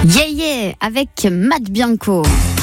Yeah yeah avec Matt Bianco.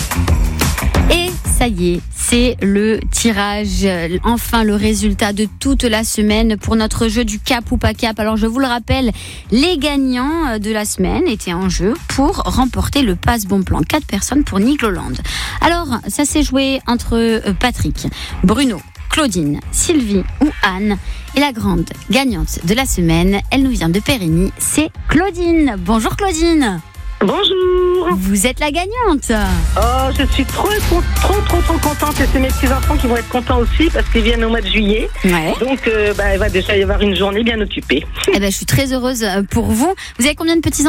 Et ça y est, c'est le tirage, enfin le résultat de toute la semaine pour notre jeu du cap ou pas cap. Alors je vous le rappelle, les gagnants de la semaine étaient en jeu pour remporter le pass bon plan 4 personnes pour Nigloland. Alors ça s'est joué entre Patrick, Bruno, Claudine, Sylvie ou Anne. Et la grande gagnante de la semaine, elle nous vient de Périgny, c'est Claudine. Bonjour Claudine. Bonjour. Vous êtes la gagnante. Oh, je suis trop contente et c'est mes petits-enfants qui vont être contents aussi parce qu'ils viennent au mois de juillet. Ouais. Donc, il va déjà y avoir une journée bien occupée. Eh ben, je suis très heureuse pour vous. Vous avez combien de petits-enfants ?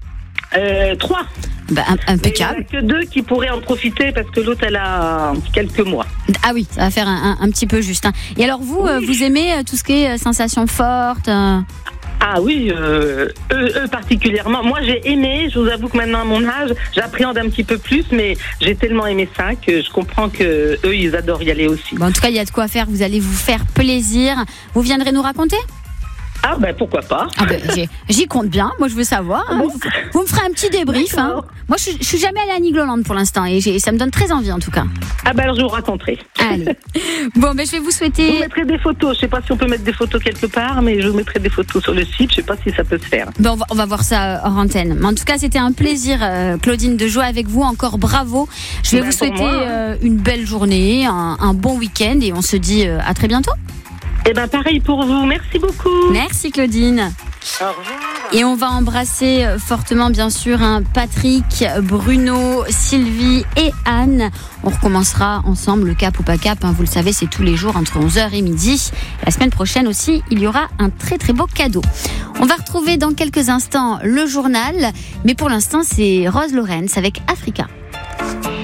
3. Impeccable. Il n'y en a que 2 qui pourraient en profiter parce que l'autre, elle a quelques mois. Ah oui, ça va faire un petit peu juste. Et alors vous, vous aimez tout ce qui est sensations fortes Ah oui, eux particulièrement. Moi, j'ai aimé, je vous avoue que maintenant à mon âge, j'appréhende un petit peu plus, mais j'ai tellement aimé ça que je comprends que eux, ils adorent y aller aussi. En tout cas, il y a de quoi faire, vous allez vous faire plaisir. Vous viendrez nous raconter ? Ah ben pourquoi pas. J'y compte bien, moi je veux savoir. Hein. Vous me ferez un petit débrief. Hein. Moi je suis jamais allée à Nigloland pour l'instant et ça me donne très envie en tout cas. Ah ben alors je vous raconterai. Allez. Bon je vais vous souhaiter... Je vous mettrai des photos, je sais pas si on peut mettre des photos quelque part, mais je vous mettrai des photos sur le site, je sais pas si ça peut se faire. Bon, on va voir ça hors antenne. Mais en tout cas c'était un plaisir Claudine de jouer avec vous, encore bravo. Je vais vous souhaiter une belle journée, un bon week-end et on se dit à très bientôt. Eh bien, pareil pour vous. Merci beaucoup. Merci, Claudine. Au revoir. Et on va embrasser fortement, bien sûr, Patrick, Bruno, Sylvie et Anne. On recommencera ensemble le cap ou pas cap. Vous le savez, c'est tous les jours entre 11h et midi. La semaine prochaine aussi, il y aura un très, très beau cadeau. On va retrouver dans quelques instants le journal. Mais pour l'instant, c'est Rose Lorenz avec Africa.